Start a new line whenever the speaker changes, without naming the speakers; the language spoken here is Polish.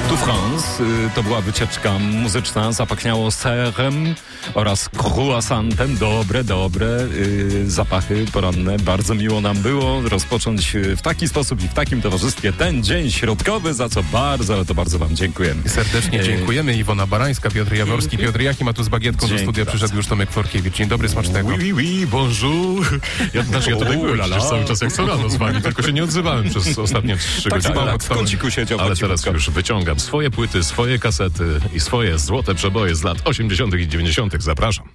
Tu France to była wycieczka muzyczna, zapachniało serem oraz croissantem. Dobre zapachy poranne. Bardzo miło nam było rozpocząć w taki sposób i w takim towarzystwie ten dzień środkowy, za co bardzo wam dziękujemy.
Serdecznie dziękujemy. Iwona Barańska, Piotr Jaworski, Piotr Jachim, a tu z bagietką do studia przyszedł już Tomek Forkiewicz. Dzień dobry, smacznego.
Oui, bonjour. Ja tutaj byłem przecież cały czas jak co rano z wami, tylko się nie odzywałem przez ostatnie 3 godziny.
Tak, w kąciku siedział.
Ale teraz już wyciągam swoje płyty, swoje kasety i swoje złote przeboje z lat 80. i 90. Zapraszam.